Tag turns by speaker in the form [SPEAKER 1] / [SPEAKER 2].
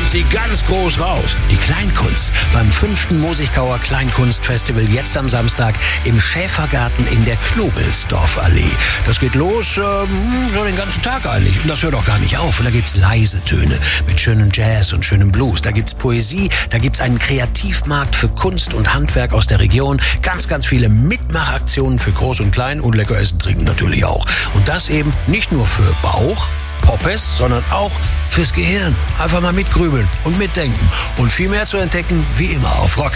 [SPEAKER 1] kommt sie ganz groß raus. Die Kleinkunst beim 5. Mosigkauer Kleinkunstfestival jetzt am Samstag im Schäfergarten in der Knobelsdorfallee. Das geht los so den ganzen Tag eigentlich. Und das hört auch gar nicht auf. Und da gibt's leise Töne mit schönem Jazz und schönem Blues. Da gibt's Poesie, da gibt's einen Kreativmarkt für Kunst und Handwerk aus der Region. Ganz, ganz viele Mitmachaktionen für Groß und Klein und lecker Essen, Trinken natürlich auch. Und das eben nicht nur für Bauch, Poppes, sondern auch fürs Gehirn. Einfach mal mitgrübeln und mitdenken. Und viel mehr zu entdecken, wie immer auf Rock